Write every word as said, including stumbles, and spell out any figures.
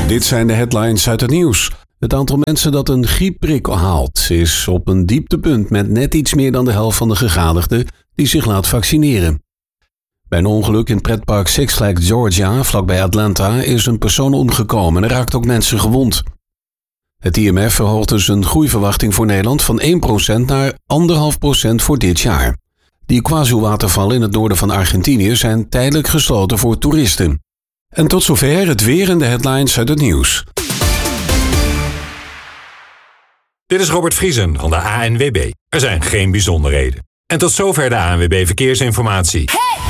Dit zijn de headlines uit het nieuws. Het aantal mensen dat een griepprik haalt is op een dieptepunt met net iets meer dan de helft van de gegadigden die zich laat vaccineren. Bij een ongeluk in pretpark Six Flags Georgia, vlakbij Atlanta, is een persoon omgekomen en er raakt ook mensen gewond. Het I M F verhoogt dus een groeiverwachting voor Nederland van één procent naar anderhalf procent voor dit jaar. Die Iguazu-watervallen in het noorden van Argentinië zijn tijdelijk gesloten voor toeristen. En tot zover het weer en de headlines uit het nieuws. Dit is Robert Vriesen van de A N W B. Er zijn geen bijzonderheden. En tot zover de A N W B Verkeersinformatie.